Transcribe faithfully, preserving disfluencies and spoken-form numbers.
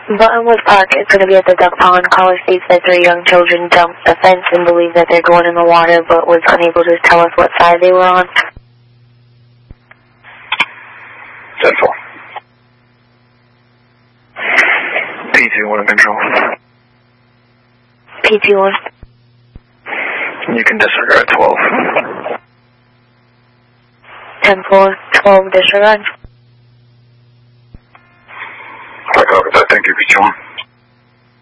Buttonwood Park is going to be at the duck pond. Caller states that three young children jumped the fence and believe that they're going in the water, but was unable to tell us what side they were on. ten four. P two one in control. P two one. You can disregard twelve. ten four, twelve disregard. I copy that. Thank you, P two one.